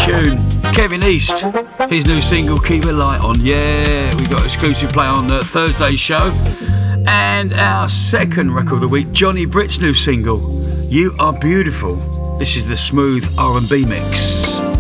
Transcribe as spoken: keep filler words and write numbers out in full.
tune. Kevin East, his new single Keep a Light On. Yeah, we got exclusive play on the Thursday show. And our second record of the week, Johnny Britt's new single, You Are Beautiful. This is the smooth R and B mix.